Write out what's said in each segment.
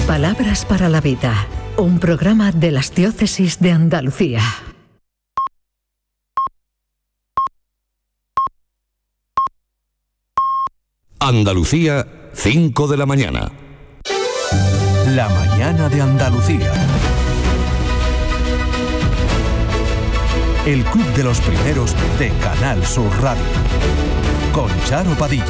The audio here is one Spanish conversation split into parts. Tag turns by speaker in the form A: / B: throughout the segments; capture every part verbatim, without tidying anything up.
A: Palabras para la vida, un programa de las diócesis de Andalucía.
B: Andalucía, cinco de la mañana.
C: La mañana de Andalucía. El Club de los Primeros de Canal Sur Radio. Con Charo Padilla.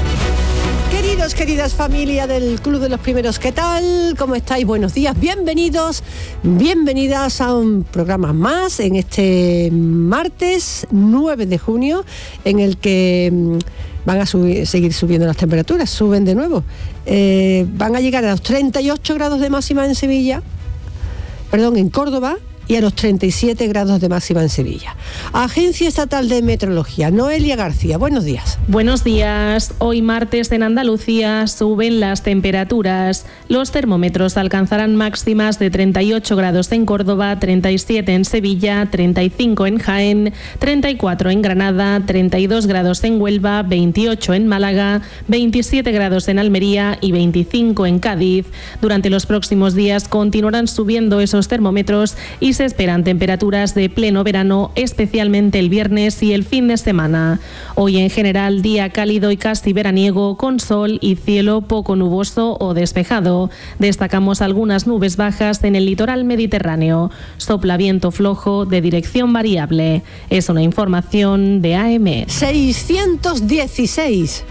D: Queridos, queridas familia del Club de los Primeros, ¿qué tal? ¿Cómo estáis? Buenos días, bienvenidos, bienvenidas a un programa más en este martes nueve de junio, en el que van a subir, seguir subiendo las temperaturas, suben de nuevo. Eh, van a llegar a los treinta y ocho grados de máxima en Sevilla, perdón, en Córdoba, y a los treinta y siete grados de máxima en Sevilla. Agencia Estatal de Meteorología, Noelia García, buenos días.
E: Buenos días. Hoy martes en Andalucía suben las temperaturas. Los termómetros alcanzarán máximas de treinta y ocho grados en Córdoba, treinta y siete en Sevilla, treinta y cinco en Jaén, treinta y cuatro en Granada, treinta y dos grados en Huelva, veintiocho en Málaga, veintisiete grados en Almería y veinticinco en Cádiz. Durante los próximos días continuarán subiendo esos termómetros y se esperan temperaturas de pleno verano, especialmente el viernes y el fin de semana. Hoy en general día cálido y casi veraniego, con sol y cielo poco nuboso o despejado. Destacamos algunas nubes bajas en el litoral mediterráneo. Sopla viento flojo de dirección variable. Es una información de A M.
D: seiscientos dieciséis,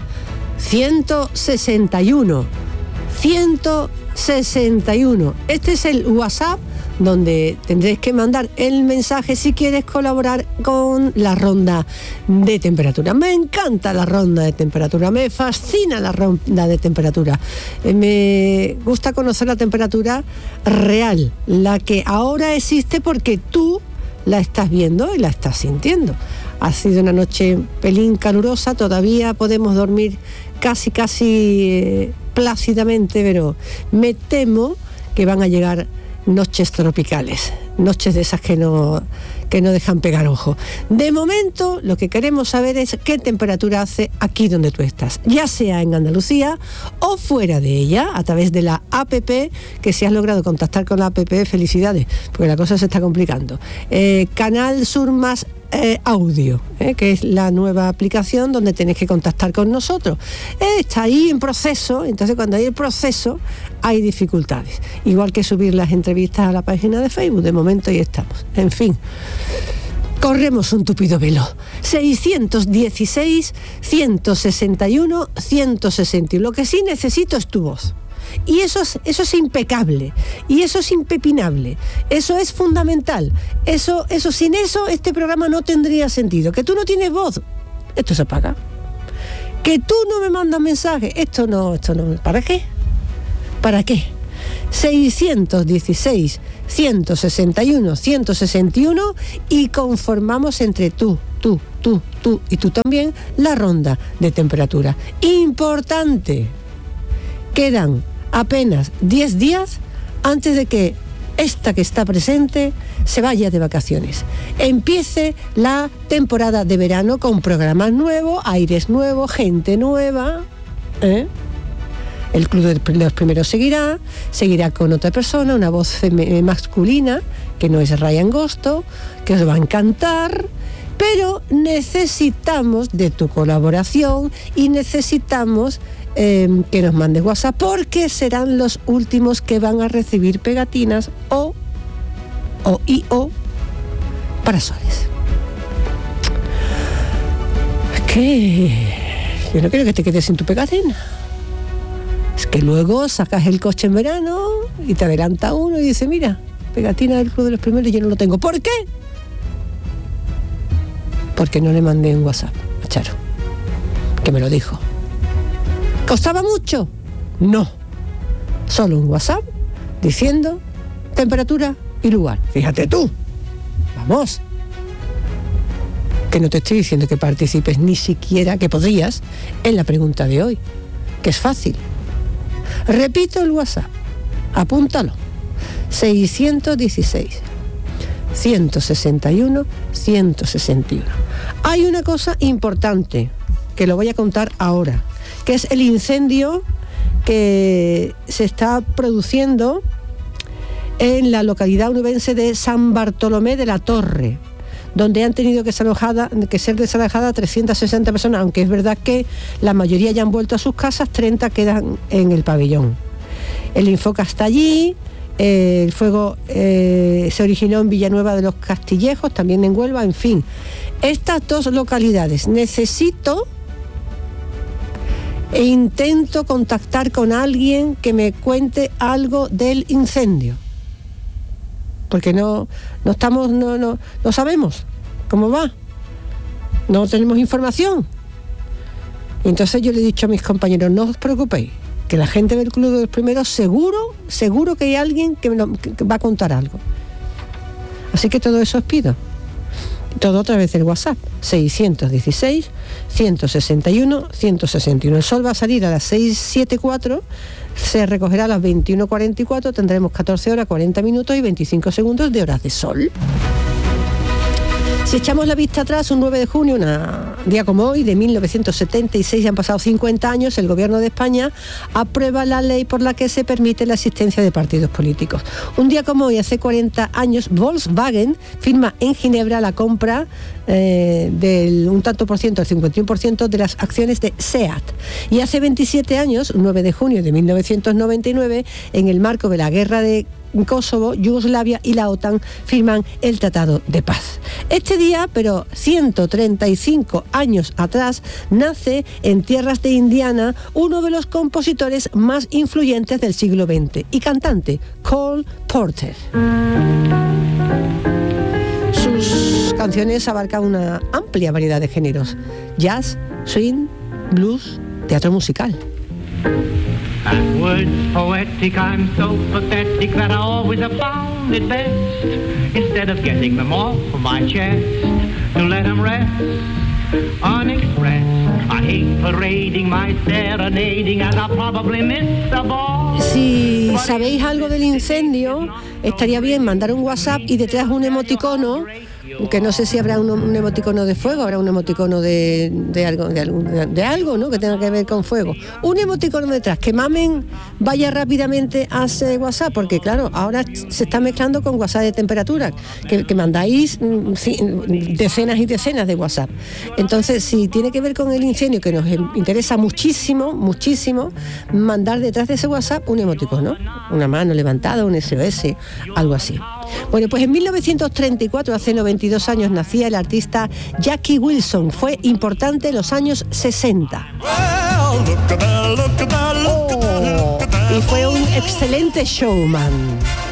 D: ciento sesenta y uno, ciento sesenta y uno. Este es el WhatsApp donde tendréis que mandar el mensaje si quieres colaborar con la ronda de temperatura. Me encanta la ronda de temperatura, me fascina la ronda de temperatura. Eh, me gusta conocer la temperatura real, la que ahora existe porque tú la estás viendo y la estás sintiendo. Ha sido una noche pelín calurosa, todavía podemos dormir casi, casi eh, plácidamente, pero me temo que van a llegar noches tropicales, noches de esas que no, que no dejan pegar ojo. De momento, lo que queremos saber es qué temperatura hace aquí donde tú estás, ya sea en Andalucía o fuera de ella, a través de la A P P, que si has logrado contactar con la A P P, felicidades, porque la cosa se está complicando. Eh, Canal Sur Más Eh, audio, eh, que es la nueva aplicación donde tenéis que contactar con nosotros. Eh, está ahí en proceso, entonces cuando hay el proceso hay dificultades. Igual que subir las entrevistas a la página de Facebook, de momento ahí estamos. En fin, corremos un tupido velo. seiscientos dieciséis, ciento sesenta y uno, ciento sesenta y uno. Lo que sí necesito es tu voz. Y eso es, eso es impecable, y eso es impepinable, eso es fundamental, eso, eso, sin eso este programa no tendría sentido. Que tú no tienes voz, esto se apaga. Que tú no me mandas mensajes, esto no, esto no, ¿para qué? ¿Para qué? seiscientos dieciséis, ciento sesenta y uno, ciento sesenta y uno y conformamos entre tú, tú, tú, tú y tú también la ronda de temperatura. Importante, quedan apenas diez días antes de que esta que está presente se vaya de vacaciones. Empiece la temporada de verano con programas nuevos, aires nuevos, gente nueva. ¿eh? El Club de los Primeros seguirá, seguirá con otra persona, una voz fem- masculina, que no es Ryan Gosto, que os va a encantar. Pero necesitamos de tu colaboración y necesitamos eh, que nos mandes WhatsApp, porque serán los últimos que van a recibir pegatinas o, o y o parasoles. Es que yo no quiero que te quedes sin tu pegatina. Es que luego sacas el coche en verano y te adelanta uno y dice, mira, pegatina del Club de los Primeros y yo no lo tengo. ¿Por qué? Porque no le mandé un WhatsApp a Charo, que me lo dijo. ¿Costaba mucho? No. Solo un WhatsApp diciendo temperatura y lugar. Fíjate tú. Vamos. Que no te estoy diciendo que participes ni siquiera, que podrías, en la pregunta de hoy, que es fácil. Repito el WhatsApp. Apúntalo. seiscientos dieciséis, ciento sesenta y uno, ciento sesenta y uno. Hay una cosa importante que lo voy a contar ahora, que es el incendio que se está produciendo en la localidad onubense de San Bartolomé de la Torre, donde han tenido que ser, alojada, que ser desalojadas trescientas sesenta personas, aunque es verdad que la mayoría ya han vuelto a sus casas, treinta quedan en el pabellón. El Infoca está allí, eh, el fuego eh, se originó en Villanueva de los Castillejos, también en Huelva, en fin. Estas dos localidades, necesito e intento contactar con alguien que me cuente algo del incendio. Porque no, no estamos, no, no, no sabemos cómo va, no tenemos información. Y entonces yo le he dicho a mis compañeros, no os preocupéis, que la gente del Club de los Primeros seguro, seguro que hay alguien que, me lo, que va a contar algo. Así que todo eso os pido. Todo a través del WhatsApp, seiscientos dieciséis, ciento sesenta y uno, ciento sesenta y uno. El sol va a salir a las seis setenta y cuatro, se recogerá a las veintiuno cuarenta y cuatro, tendremos catorce horas, cuarenta minutos y veinticinco segundos de horas de sol. Si echamos la vista atrás, un nueve de junio, un día como hoy, de mil novecientos setenta y seis, ya han pasado cincuenta años, el Gobierno de España aprueba la ley por la que se permite la existencia de partidos políticos. Un día como hoy, hace cuarenta años, Volkswagen firma en Ginebra la compra eh, del un tanto por ciento, el cincuenta y uno por ciento de las acciones de SEAT. Y hace veintisiete años, nueve de junio de mil novecientos noventa y nueve, en el marco de la guerra de Kosovo, Yugoslavia y la OTAN firman el Tratado de Paz. Este día, pero ciento treinta y cinco años atrás, nace en tierras de Indiana uno de los compositores más influyentes del siglo veinte y cantante, Cole Porter. Sus canciones abarcan una amplia variedad de géneros: jazz, swing, blues, teatro musical.
F: And words poetic, I'm so pathetic that I always have found it best, instead of getting them off my chest, to let them rest unexpressed. I hate parading my serenading, as I probably miss a ball.
D: Si sabéis algo del incendio, estaría bien mandar un WhatsApp y detrás un emoticono, que no sé si habrá un, un emoticono de fuego, habrá un emoticono de, de algo, de, de, de algo, ¿no?, que tenga que ver con fuego. Un emoticono detrás, que Mamen vaya rápidamente a ese WhatsApp, porque claro, ahora se está mezclando con WhatsApp de temperatura, que, que mandáis sí, decenas y decenas de WhatsApp. Entonces, si tiene que ver con el incendio, que nos interesa muchísimo, muchísimo, mandar detrás de ese WhatsApp un emoticono, una mano levantada, un S O S, algo así. Bueno, pues en mil novecientos treinta y cuatro, hace noventa y dos años, nacía el artista Jackie Wilson. Fue importante en los años sesenta. Oh, y fue un excelente showman.